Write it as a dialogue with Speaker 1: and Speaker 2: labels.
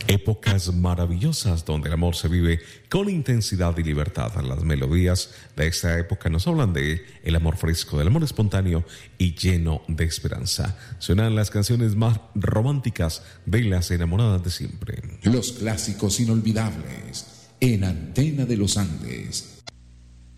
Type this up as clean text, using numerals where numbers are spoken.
Speaker 1: Épocas maravillosas donde el amor se vive con intensidad y libertad. Las melodías de esta época nos hablan de el amor fresco, del amor espontáneo y lleno de esperanza. Suenan las canciones más románticas de las enamoradas de siempre.
Speaker 2: Los clásicos inolvidables en Antena de los Andes.